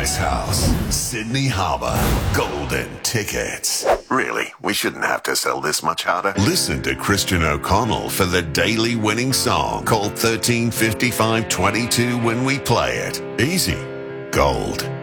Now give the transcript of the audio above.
Icehouse, Sydney Harbour, golden tickets. Really? We shouldn't have to sell this much harder. Listen to Christian O'Connell for the daily winning song. Call 135522 when we play it. Easy. Gold.